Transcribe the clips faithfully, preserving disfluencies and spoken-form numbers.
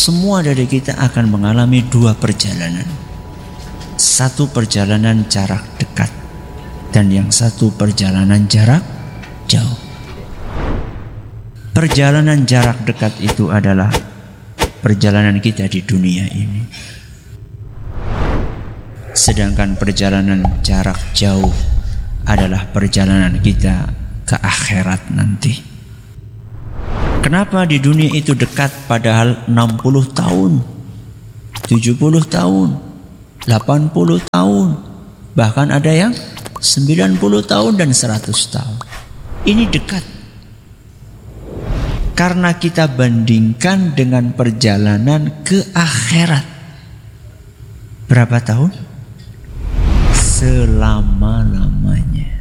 semua dari kita akan mengalami dua perjalanan. Satu perjalanan jarak dekat dan yang satu perjalanan jarak jauh. Perjalanan jarak dekat itu adalah perjalanan kita di dunia ini. Sedangkan perjalanan jarak jauh adalah perjalanan kita ke akhirat nanti. Kenapa di dunia itu dekat padahal enam puluh tahun, tujuh puluh tahun, delapan puluh tahun, bahkan ada yang sembilan puluh tahun dan seratus tahun. Ini dekat. Karena kita bandingkan dengan perjalanan ke akhirat. Berapa tahun? Selama-lamanya.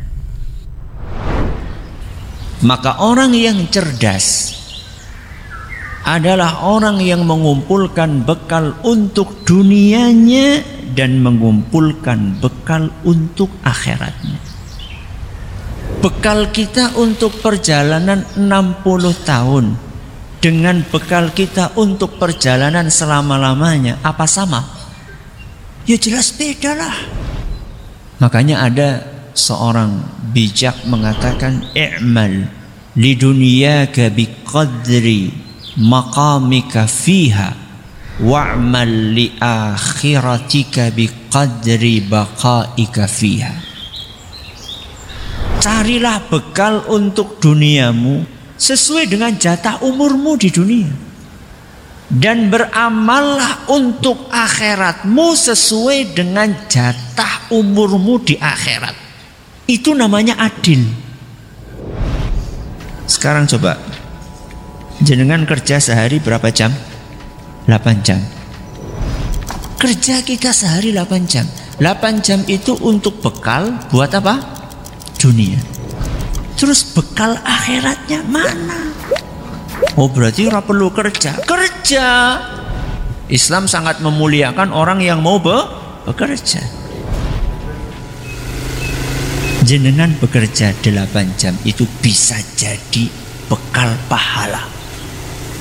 Maka orang yang cerdas adalah orang yang mengumpulkan bekal untuk dunianya dan mengumpulkan bekal untuk akhiratnya. Bekal kita untuk perjalanan enam puluh tahun dengan bekal kita untuk perjalanan selama-lamanya, apa sama? Ya jelas beda lah. Makanya ada seorang bijak mengatakan, i'mal lidunyaka biqadri maqamika fiha wa'mal li akhiratika biqadri baqaika fiha. Carilah bekal untuk duniamu sesuai dengan jatah umurmu di dunia, dan beramallah untuk akhiratmu sesuai dengan jatah umurmu di akhirat. Itu namanya adil. Sekarang coba, jenengan kerja sehari berapa jam? delapan jam. Kerja kita sehari delapan jam. delapan jam itu untuk bekal buat apa? Dunia. Terus bekal akhiratnya mana? Oh berarti ora perlu kerja. Kerja. Islam sangat memuliakan orang yang mau be bekerja. Jenengan bekerja delapan jam itu bisa jadi bekal pahala.